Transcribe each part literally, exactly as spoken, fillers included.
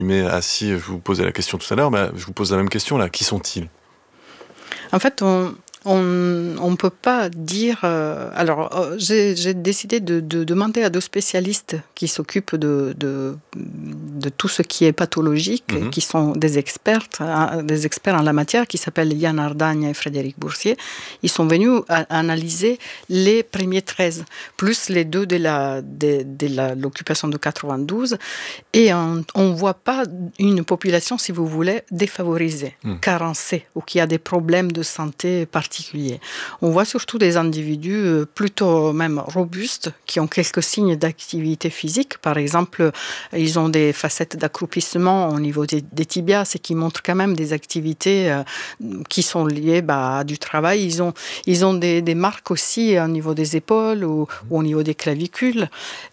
Mais assis, je vous posais la question tout à l'heure, bah, je vous pose la même question là. Qui sont-ils? En fait, on on ne peut pas dire. Euh, alors, euh, j'ai, j'ai décidé de, de demander à deux spécialistes qui s'occupent de, de, de tout ce qui est pathologique, Mm-hmm. qui sont des experts, hein, des experts en la matière, qui s'appellent Yann Ardagne et Frédéric Boursier. Ils sont venus à, à analyser les premiers treize, plus les deux de, la, de, de la, l'occupation de quatre-vingt-douze. Et on ne voit pas une population, si vous voulez, défavorisée, mm. carencée, ou qui a des problèmes de santé particuliers. On voit surtout des individus plutôt même robustes, qui ont quelques signes d'activité physique. Par exemple, ils ont des facettes d'accroupissement au niveau des, des tibias, ce qui montre quand même des activités euh, qui sont liées bah, à du travail. Ils ont, ils ont des, des marques aussi au niveau des épaules ou, ou au niveau des clavicules.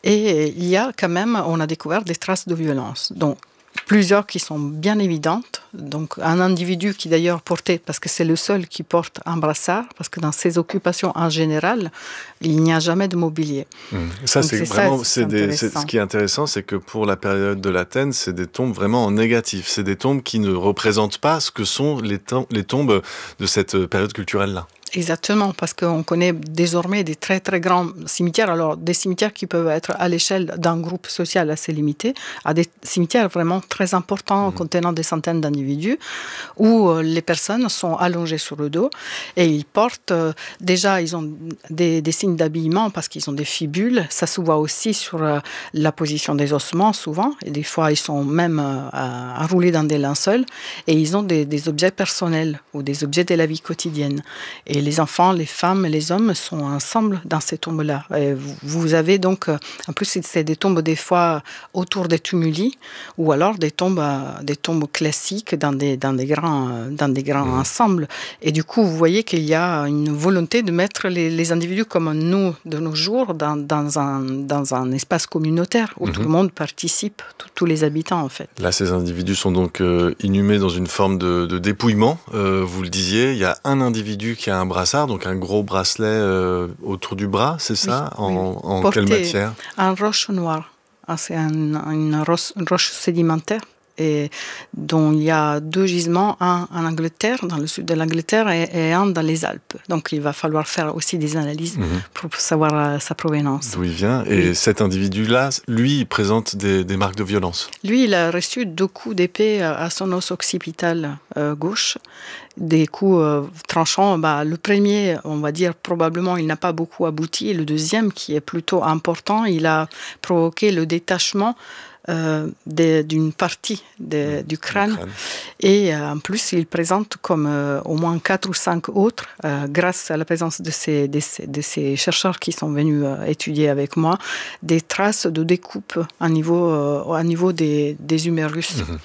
Et il y a quand même, on a découvert des traces de violence. Donc, plusieurs qui sont bien évidentes. Donc, un individu qui d'ailleurs portait, parce que c'est le seul qui porte un brassard, parce que dans ces occupations en général, il n'y a jamais de mobilier. Mmh. Ça, Donc, c'est, c'est vraiment, ça, c'est des, c'est, ce qui est intéressant, c'est que pour la période de l'Athènes, c'est des tombes vraiment en négatif. C'est des tombes qui ne représentent pas ce que sont les, tom- les tombes de cette période culturelle-là. Exactement, parce qu'on connaît désormais des très très grands cimetières, alors des cimetières qui peuvent être à l'échelle d'un groupe social assez limité, à des cimetières vraiment très importants, mmh. contenant des centaines d'individus, où euh, les personnes sont allongées sur le dos et ils portent, euh, déjà ils ont des, des signes d'habillement parce qu'ils ont des fibules, ça se voit aussi sur euh, la position des ossements souvent, et des fois ils sont même euh, enroulés dans des linceuls, et ils ont des, des objets personnels ou des objets de la vie quotidienne. Et Et les enfants, les femmes et les hommes sont ensemble dans ces tombes-là. Et vous avez donc, en plus, c'est des tombes des fois autour des tumuli, ou alors des tombes, des tombes classiques dans des, dans des grands, dans des grands mmh. ensembles. Et du coup, vous voyez qu'il y a une volonté de mettre les, les individus comme nous de nos jours dans, dans, un, dans un espace communautaire où mmh. tout le monde participe, tout, tous les habitants en fait. Là, ces individus sont donc euh, inhumés dans une forme de, de dépouillement. Euh, vous le disiez, il y a un individu qui a un brassard, donc un gros bracelet euh, autour du bras, c'est ça? Oui, En, oui. en Porté quelle matière? En roche noire. Ah, c'est un, une, roche, une roche sédimentaire et dont il y a deux gisements, un en Angleterre, dans le sud de l'Angleterre, et, et un dans les Alpes. Donc il va falloir faire aussi des analyses mmh. pour savoir euh, sa provenance. D'où il vient. Et oui. Cet individu-là, lui, il présente des, des marques de violence. Lui, il a reçu deux coups d'épée à son os occipital euh, gauche. Des coups euh, tranchants. Bah, le premier, on va dire, probablement, il n'a pas beaucoup abouti. Et le deuxième, qui est plutôt important, il a provoqué le détachement Euh, de, d'une partie de, mmh, du crâne. crâne. Et euh, en plus, il présente comme euh, au moins quatre ou cinq autres, euh, grâce à la présence de ces, de ces, de ces chercheurs qui sont venus euh, étudier avec moi, des traces de découpe à niveau, euh, au niveau des, des humérus. Mmh.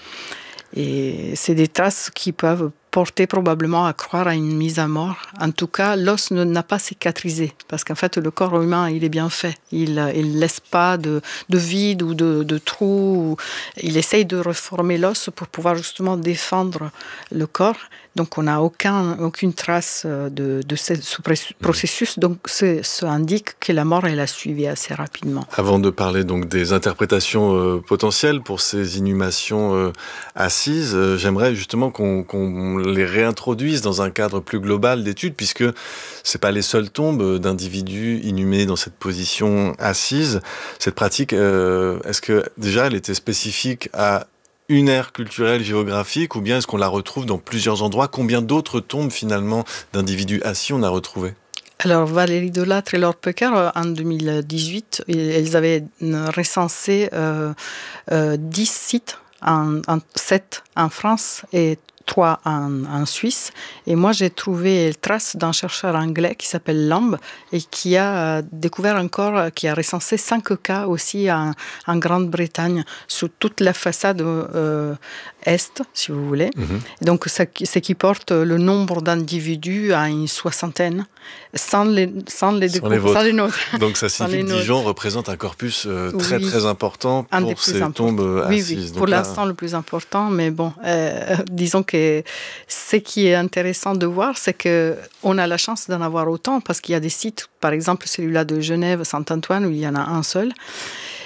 Et c'est des traces qui peuvent porter probablement à croire à une mise à mort. En tout cas, l'os ne, n'a pas cicatrisé, parce qu'en fait, le corps humain, il est bien fait. Il ne laisse pas de, de vide ou de, de trou. Il essaye de reformer l'os pour pouvoir justement défendre le corps. Donc, on n'a aucun, aucune trace de, de ce, ce processus. Donc, ça indique que la mort, elle a suivi assez rapidement. Avant de parler donc des interprétations euh, potentielles pour ces inhumations euh, assises, euh, j'aimerais justement qu'on, qu'on les réintroduise dans un cadre plus global d'études, puisque c'est pas les seules tombes d'individus inhumés dans cette position assise. Cette pratique, euh, est-ce que déjà elle était spécifique à une aire culturelle géographique, ou bien est-ce qu'on la retrouve dans plusieurs endroits? Combien d'autres tombes finalement d'individus assis on a retrouvé? Alors, Valérie Delattre et Laure Pecker, en deux mille dix-huit, ils avaient recensé euh, euh, dix sites, en, en, sept en France et trois en, en Suisse. Et moi, j'ai trouvé trace d'un chercheur anglais qui s'appelle Lamb et qui a découvert encore, qui a recensé cinq cas aussi en, en Grande-Bretagne sur toute la façade euh, est, si vous voulez. Mm-hmm. Donc, ce qui porte le nombre d'individus à une soixantaine, sans les, sans les, sans décou- les, sans les nôtres. Donc, ça signifie que Dijon représente un corpus euh, très, oui. très important pour un des ces plus tombes importants. assises. Oui, oui. Donc, pour là... l'instant, le plus important, mais bon, euh, disons que ce qui est intéressant de voir, c'est qu'on a la chance d'en avoir autant, parce qu'il y a des sites, par exemple celui-là de Genève, Saint-Antoine, où il y en a un seul.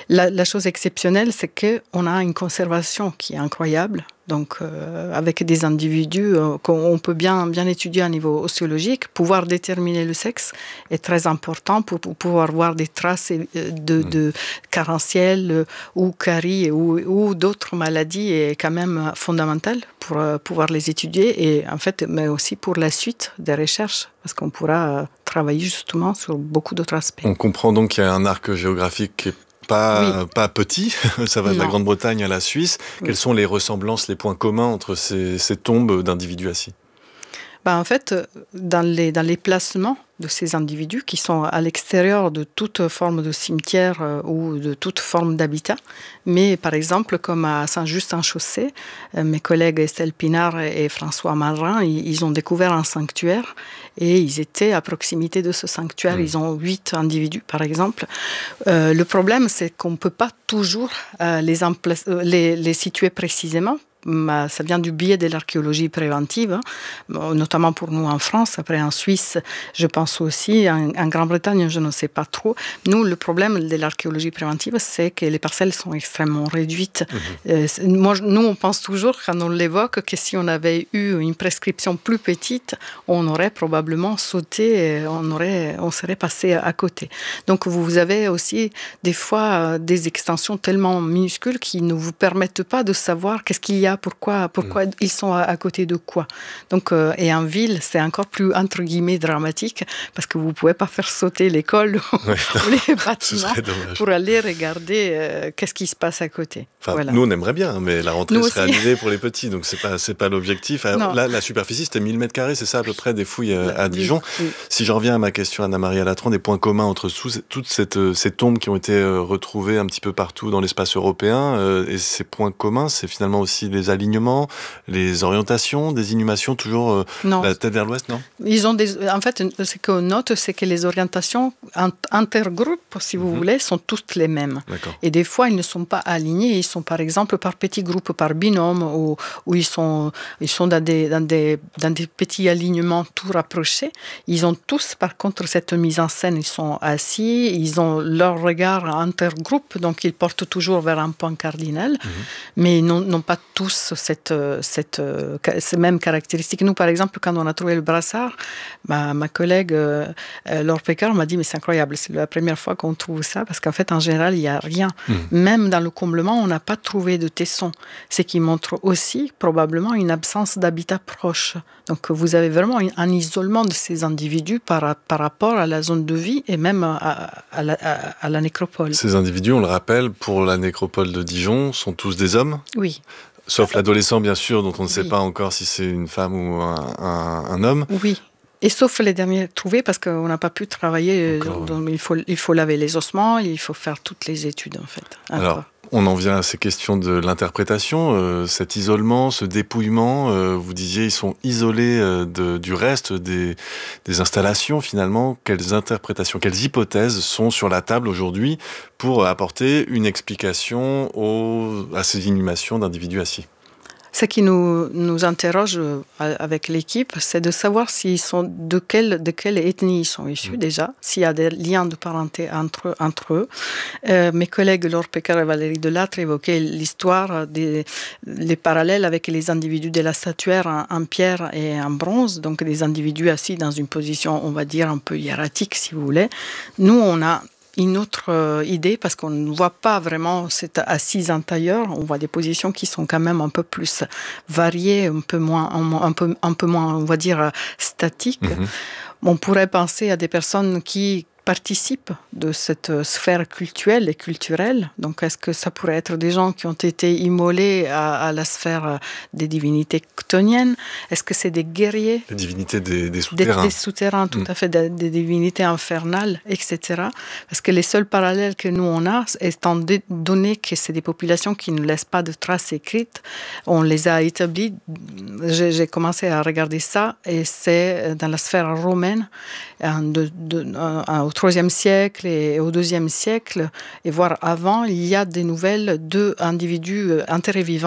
La, la chose exceptionnelle, c'est qu'on a une conservation qui est incroyable. Donc, euh, avec des individus euh, qu'on peut bien, bien étudier à niveau ostéologique, pouvoir déterminer le sexe est très important pour, pour pouvoir voir des traces de, mmh. de carentiel euh, ou carie ou, ou d'autres maladies est quand même fondamental pour euh, pouvoir les étudier et en fait, mais aussi pour la suite des recherches, parce qu'on pourra euh, travailler justement sur beaucoup d'autres aspects. On comprend donc qu'il y a un arc géographique qui est Pas, oui. pas petit, ça va de non. la Grande-Bretagne à la Suisse. Oui. Quelles sont les ressemblances, les points communs entre ces, ces tombes d'individus assis ? Ben, en fait, dans les, dans les placements de ces individus qui sont à l'extérieur de toute forme de cimetière euh, ou de toute forme d'habitat, mais par exemple, comme à Saint-Just-en-Chaussée, euh, mes collègues Estelle Pinard et François Marin, ils, ils ont découvert un sanctuaire et ils étaient à proximité de ce sanctuaire. Mmh. Ils ont huit individus, par exemple. Euh, le problème, c'est qu'on ne peut pas toujours euh, les, empla- les, les situer précisément. Ça vient du biais de l'archéologie préventive, hein, notamment pour nous en France. Après, en Suisse, je pense aussi. En, en Grande-Bretagne, je ne sais pas trop. Nous, le problème de l'archéologie préventive, c'est que les parcelles sont extrêmement réduites. Mmh. Euh, moi, nous, on pense toujours, quand on l'évoque, que si on avait eu une prescription plus petite, on aurait probablement sauté, on, aurait, on serait passé à côté. Donc, vous avez aussi, des fois, des extensions tellement minuscules qui ne vous permettent pas de savoir qu'est-ce qu'il y a. Pourquoi, pourquoi mmh. ils sont à, à côté de quoi. Donc, euh, et en ville, c'est encore plus, entre guillemets, dramatique, parce que vous ne pouvez pas faire sauter l'école ou, ouais, ou les bâtiments pour aller regarder euh, qu'est-ce qui se passe à côté. Enfin, voilà. Nous, on aimerait bien, mais la rentrée serait annulée pour les petits, donc ce n'est pas, c'est pas l'objectif. Alors, là, la superficie, c'était mille mètres carrés, c'est ça à peu près, des fouilles à, à Dijon. Oui, oui. Si je reviens à ma question, Anna-Maria Latran, des points communs entre sous, toutes cette, ces tombes qui ont été retrouvées un petit peu partout dans l'espace européen, euh, et ces points communs, c'est finalement aussi les alignements, les orientations, des inhumations, toujours euh, la tête vers l'ouest, non ? Ils ont des, en fait, ce qu'on note, c'est que les orientations intergroupes, si vous mm-hmm. voulez, sont toutes les mêmes. D'accord. Et des fois, ils ne sont pas alignés. Ils sont, par exemple, par petits groupes, par binôme, ou, ou ils sont, ils sont dans, des, dans, des, dans des petits alignements tout rapprochés. Ils ont tous, par contre, cette mise en scène. Ils sont assis, ils ont leur regard intergroupe, donc ils portent toujours vers un point cardinal, mm-hmm. mais ils n'ont, n'ont pas tous cette, cette, ces mêmes caractéristiques. Nous, par exemple, quand on a trouvé le brassard, ma, ma collègue euh, Laure Pécard m'a dit, mais c'est incroyable, c'est la première fois qu'on trouve ça, parce qu'en fait, en général, il n'y a rien. Mmh. Même dans le comblement, on n'a pas trouvé de tesson, ce qui montre aussi probablement une absence d'habitat proche. Donc, vous avez vraiment un isolement de ces individus par, par rapport à la zone de vie et même à, à, la, à, à la nécropole. Ces individus, on le rappelle, pour la nécropole de Dijon, sont tous des hommes ? Oui. Sauf l'adolescent, bien sûr, dont on ne sait oui. pas encore si c'est une femme ou un, un, un homme. Oui. Et sauf les derniers trouvés, parce qu'on n'a pas pu travailler. Encore, donc, ouais. il, faut, il faut laver les ossements, il faut faire toutes les études, en fait. Alors, on en vient à ces questions de l'interprétation. Euh, cet isolement, ce dépouillement, euh, vous disiez, ils sont isolés euh, de, du reste des, des installations, finalement. Quelles interprétations, quelles hypothèses sont sur la table aujourd'hui pour apporter une explication aux, à ces inhumations d'individus assis ? Ce qui nous, nous interroge avec l'équipe, c'est de savoir s'ils sont de quelle, de quelle ethnie ils sont issus mmh. déjà, s'il y a des liens de parenté entre, entre eux. Euh, mes collègues Laure Pécard et Valérie Delattre évoquaient l'histoire des les parallèles avec les individus de la statuaire en, en pierre et en bronze, donc des individus assis dans une position, on va dire, un peu hiératique, si vous voulez. Nous, on a une autre idée, parce qu'on ne voit pas vraiment cette assise en tailleur, on voit des positions qui sont quand même un peu plus variées, un peu moins, un peu, un peu moins, on va dire, statiques. Mm-hmm. On pourrait penser à des personnes qui participent de cette sphère culturelle et culturelle. Donc, est-ce que ça pourrait être des gens qui ont été immolés à, à la sphère des divinités chtoniennes ? Est-ce que c'est des guerriers ? Les divinités des, des souterrains. Des, des souterrains, tout mmh. à fait, des, des divinités infernales, et cetera. Parce que les seuls parallèles que nous, on a, étant donné que c'est des populations qui ne laissent pas de traces écrites, on les a établies. J'ai, j'ai commencé à regarder ça, et c'est dans la sphère romaine, de, de, de, au troisième siècle et au deuxième siècle, et voire avant, il y a des nouvelles d'individus enterrés vivants,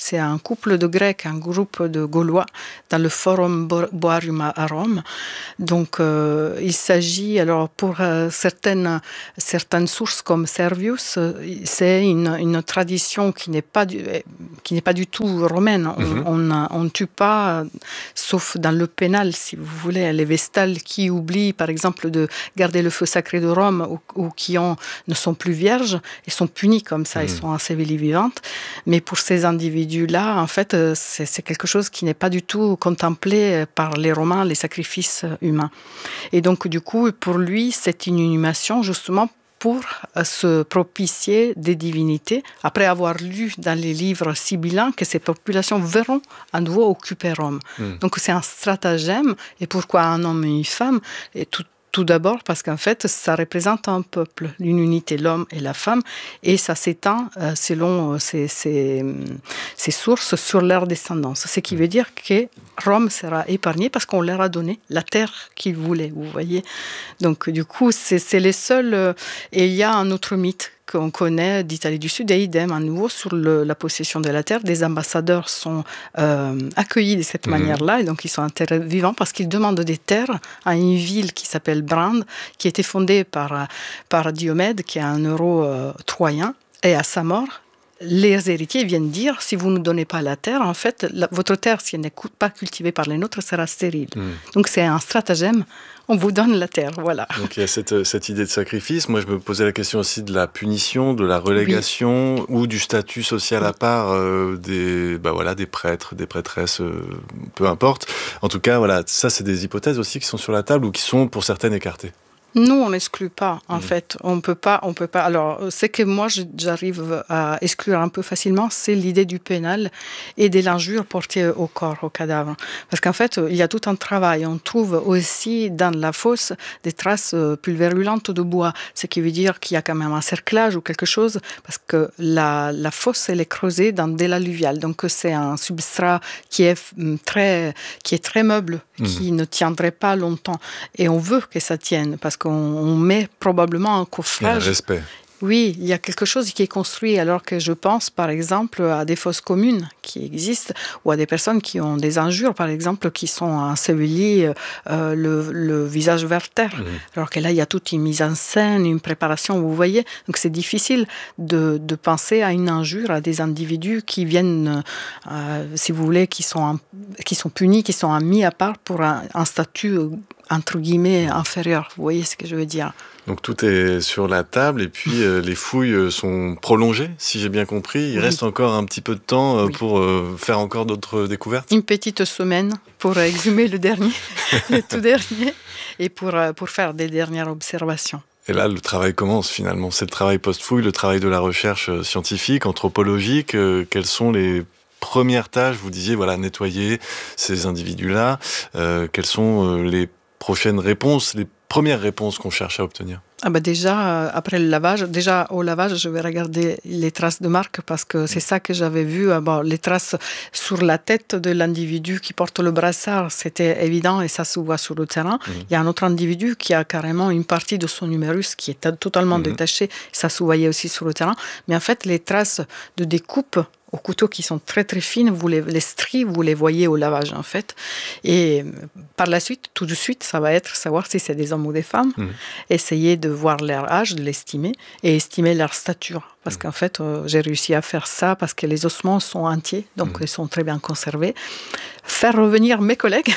C'est un couple de Grecs, un groupe de Gaulois dans le Forum Boarium à Rome. Donc, euh, il s'agit, alors pour euh, certaines, certaines sources comme Servius, c'est une, une tradition qui n'est pas du, qui n'est pas du tout romaine. Mm-hmm. On ne tue pas, sauf dans le pénal, si vous voulez, les Vestales qui oublient, par exemple, de garder le feu sacré de Rome ou, ou qui ont, ne sont plus vierges, ils sont punis comme ça, mm. ils sont ensevelis vivantes. Mais pour ces individus-là, en fait, c'est, c'est quelque chose qui n'est pas du tout contemplé par les Romains, les sacrifices humains. Et donc, du coup, pour lui, c'est une inhumation, justement, pour se propitier des divinités, après avoir lu dans les livres sibyllins que ces populations verront à nouveau occuper Rome. Mm. Donc c'est un stratagème. Et pourquoi un homme et une femme? Et tout Tout d'abord parce qu'en fait, ça représente un peuple, une unité, l'homme et la femme, et ça s'étend euh, selon ces, ces, ces sources sur leur descendance. Ce qui veut dire que Rome sera épargnée parce qu'on leur a donné la terre qu'ils voulaient, vous voyez. Donc du coup, c'est, c'est les seuls... Euh, et il y a un autre mythe qu'on connaît d'Italie du Sud, et idem, à nouveau, sur le, la possession de la terre. Des ambassadeurs sont euh, accueillis de cette mmh. manière-là, et donc ils sont en terre vivants parce qu'ils demandent des terres à une ville qui s'appelle Brande, qui a été fondée par, par Diomède, qui est un euro euh, troyen, et à sa mort, les héritiers viennent dire, si vous ne nous donnez pas la terre, en fait, la, votre terre, si elle n'est pas cultivée par les nôtres, sera stérile. Mmh. Donc c'est un stratagème, on vous donne la terre, voilà. Donc il y a cette, cette idée de sacrifice. Moi, je me posais la question aussi de la punition, de la relégation, oui. ou du statut social à part euh, des, bah voilà, des prêtres, des prêtresses, euh, peu importe. En tout cas, voilà, ça, c'est des hypothèses aussi qui sont sur la table ou qui sont, pour certaines, écartées. Nous, on n'exclut pas, en mmh. fait. On peut pas, on peut pas. Alors, ce que moi, j'arrive à exclure un peu facilement, c'est l'idée du pénal et de l'injure portée au corps, au cadavre. Parce qu'en fait, il y a tout un travail. On trouve aussi dans la fosse des traces pulvérulentes de bois, ce qui veut dire qu'il y a quand même un cerclage ou quelque chose, parce que la, la fosse, elle est creusée dans de l'alluvial. Donc, c'est un substrat qui est très, qui est très meuble, mmh. qui ne tiendrait pas longtemps. Et on veut que ça tienne, parce que on met probablement un coffrage. Il y a un respect. Oui, il y a quelque chose qui est construit, alors que je pense, par exemple, à des fosses communes qui existent, ou à des personnes qui ont des injures, par exemple, qui sont ensevelies euh, le, le visage vers terre. Mmh. Alors que là, il y a toute une mise en scène, une préparation, vous voyez. Donc, c'est difficile de, de penser à une injure à des individus qui viennent, euh, si vous voulez, qui sont, qui sont punis, qui sont mis à part pour un, un statut entre guillemets inférieur. Vous voyez ce que je veux dire? Donc tout est sur la table et puis euh, les fouilles sont prolongées, si j'ai bien compris. Il oui. reste encore un petit peu de temps euh, oui. pour euh, faire encore d'autres découvertes? Une petite semaine pour exhumer le dernier, le tout dernier, et pour, euh, pour faire des dernières observations. Et là, le travail commence finalement. C'est le travail post-fouille, le travail de la recherche scientifique, anthropologique. Euh, quelles sont les premières tâches? Vous disiez, voilà, nettoyer ces individus-là. Euh, quelles sont euh, les prochaines réponses, les premières réponses qu'on cherche à obtenir? Ah bah déjà, euh, après le lavage, déjà au lavage, je vais regarder les traces de marque parce que c'est ça que j'avais vu. Euh, bon, les traces sur la tête de l'individu qui porte le brassard, c'était évident et ça se voit sur le terrain. Mmh. Il y a un autre individu qui a carrément une partie de son humérus qui est totalement mmh. détachée, ça se voyait aussi sur le terrain. Mais en fait, les traces de découpe au couteau qui sont très très fines, vous les, les stries, vous les voyez au lavage en fait. Et par la suite, tout de suite, ça va être savoir si c'est des hommes ou des femmes, mmh. essayer de voir leur âge, de l'estimer et estimer leur stature. Parce mmh. qu'en fait, euh, j'ai réussi à faire ça parce que les ossements sont entiers, donc mmh. ils sont très bien conservés. Faire revenir mes collègues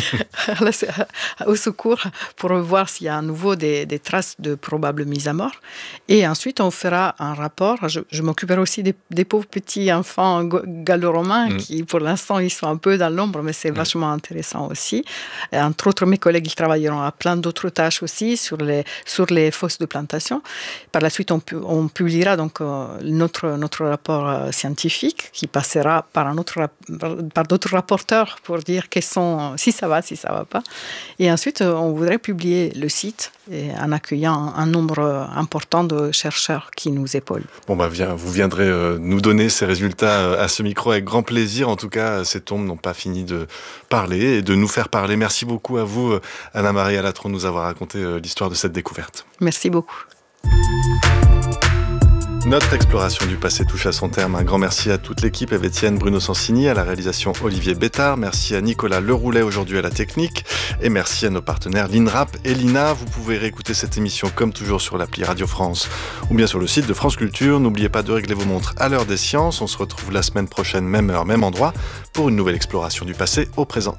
au secours pour voir s'il y a à nouveau des, des traces de probable mise à mort. Et ensuite, on fera un rapport. Je, je m'occuperai aussi des, des pauvres petits enfants gallo-romains mmh. qui, pour l'instant, ils sont un peu dans l'ombre, mais c'est mmh. vachement intéressant aussi. Et entre autres, mes collègues, ils travailleront à plein d'autres tâches aussi sur les, sur les fosses de plantation. Par la suite, on, pu, on publiera donc euh, notre, notre rapport euh, scientifique qui passera par, un autre, par, par d'autres rapporteurs pour dire quels sont, si ça va, si ça va pas. Et ensuite, on voudrait publier le site et en accueillant un nombre important de chercheurs qui nous épaulent. Bon, bah, viens, vous viendrez euh, nous donner ces résultats à ce micro avec grand plaisir. En tout cas, ces tombes n'ont pas fini de parler et de nous faire parler. Merci beaucoup à vous, Anna-Marie Alatro, de nous avoir raconté euh, l'histoire de cette découverte. Merci beaucoup. Notre exploration du passé touche à son terme. Un grand merci à toute l'équipe, Eve Etienne, Bruno Sansini, à la réalisation Olivier Bétard. Merci à Nicolas Leroulet aujourd'hui à la technique. Et merci à nos partenaires l'INRAP et l'I N A. Vous pouvez réécouter cette émission comme toujours sur l'appli Radio France ou bien sur le site de France Culture. N'oubliez pas de régler vos montres à l'heure des sciences. On se retrouve la semaine prochaine, même heure, même endroit, pour une nouvelle exploration du passé au présent.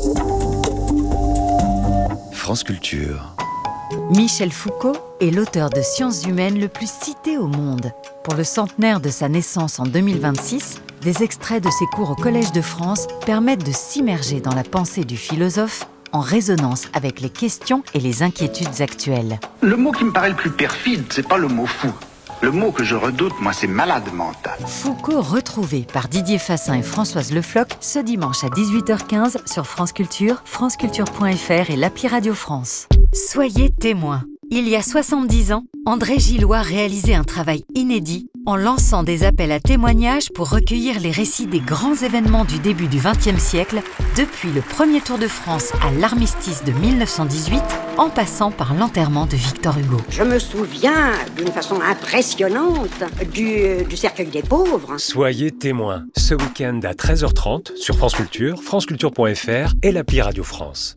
France Culture. Michel Foucault est l'auteur de sciences humaines le plus cité au monde. Pour le centenaire de sa naissance en deux mille vingt-six, des extraits de ses cours au Collège de France permettent de s'immerger dans la pensée du philosophe en résonance avec les questions et les inquiétudes actuelles. Le mot qui me paraît le plus perfide, c'est pas le mot fou. Le mot que je redoute, moi, c'est malade mental. Foucault retrouvé par Didier Fassin et Françoise Le Floch ce dimanche à dix-huit heures quinze sur France Culture, franceculture point f r et l'appli Radio France. Soyez témoins. Il y a soixante-dix ans, André Gillois réalisait un travail inédit en lançant des appels à témoignages pour recueillir les récits des grands événements du début du vingtième siècle, depuis le premier Tour de France à l'armistice de mille neuf cent dix-huit, en passant par l'enterrement de Victor Hugo. Je me souviens d'une façon impressionnante du, du cercueil des pauvres. Soyez témoins, ce week-end à treize heures trente sur France Culture, franceculture point f r et l'appli Radio France.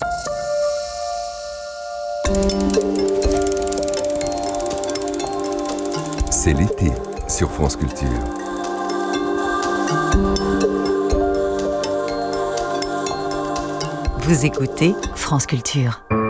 C'est l'été sur France Culture. Vous écoutez France Culture.